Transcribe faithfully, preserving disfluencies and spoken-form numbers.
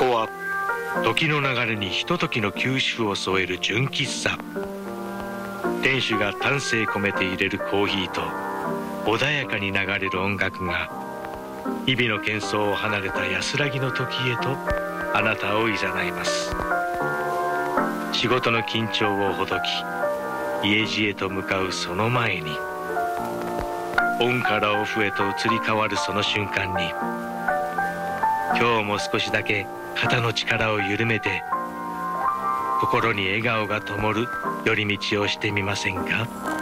こは時の流れにひとときの休止符を添える純喫茶。店主が丹精込めて入れるコーヒーと穏やかに流れる音楽が日々の喧騒を離れた安らぎの時へとあなたを誘います。仕事の緊張をほどき家路へと向かうその前に、オンからオフへと移り変わるその瞬間に、今日も少しだけ肩の力を緩めて心に笑顔が灯る寄り道をしてみませんか。